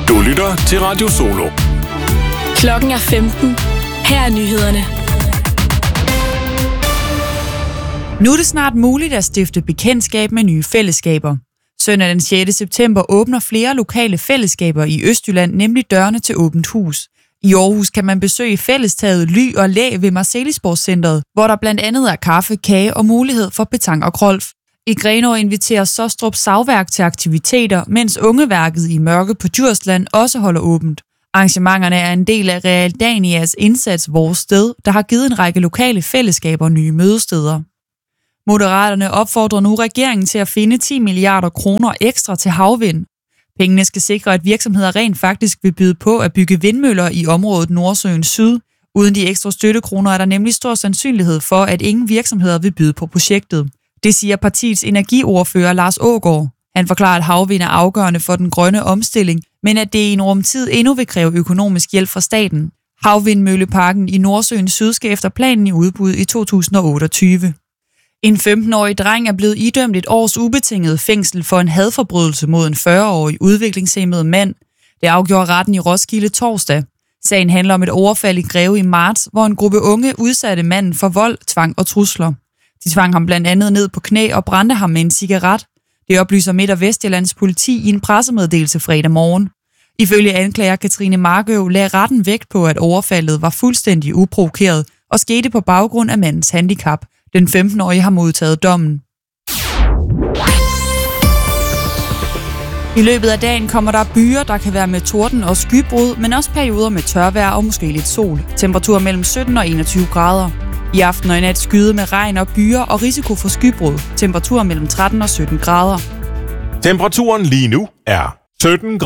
Du lytter til Radio Solo. Klokken er 15. Her er nyhederne. Nu er det snart muligt at stifte bekendtskab med nye fællesskaber. Søndag den 6. september åbner flere lokale fællesskaber i Østjylland, nemlig dørene til åbent hus. I Aarhus kan man besøge fællestaget Ly og Læ ved Marselisborg-centret, hvor der blandt andet er kaffe, kage og mulighed for petanque og golf. I Grenaa inviterer Sostrup Savværk til aktiviteter, mens Ungeværket i Mørke på Djursland også holder åbent. Arrangementerne er en del af Realdanias indsats Vores Sted, der har givet en række lokale fællesskaber nye mødesteder. Moderaterne opfordrer nu regeringen til at finde 10 milliarder kroner ekstra til havvind. Pengene skal sikre, at virksomheder rent faktisk vil byde på at bygge vindmøller i området Nordsøen Syd. Uden de ekstra støttekroner er der nemlig stor sandsynlighed for, at ingen virksomheder vil byde på projektet. Det siger partiets energiordfører Lars Aagaard. Han forklarer, at havvind er afgørende for den grønne omstilling, men at det i en rumtid endnu vil kræve økonomisk hjælp fra staten. Havvindmølleparken i Nordsøen Syd skal efter planen i udbud i 2028. En 15-årig dreng er blevet idømt et års ubetinget fængsel for en hadforbrydelse mod en 40-årig udviklingshæmmet mand. Det afgjorde retten i Roskilde torsdag. Sagen handler om et overfald i Greve i marts, hvor en gruppe unge udsatte manden for vold, tvang og trusler. De tvang ham blandt andet ned på knæ og brændte ham med en cigaret. Det oplyser Midt- og Vestjyllands politi i en pressemeddelelse fredag morgen. Ifølge anklager Katrine Markøv lagde retten vægt på, at overfaldet var fuldstændig uprovokeret og skete på baggrund af mandens handicap. Den 15-årige har modtaget dommen. I løbet af dagen kommer der byer, der kan være med torden og skybrud, men også perioder med tørvejr og måske lidt sol. Temperatur mellem 17 og 21 grader. I aften og i nat skyde med regn og byer og risiko for skybrud. Temperatur mellem 13 og 17 grader. Temperaturen lige nu er 17 grader.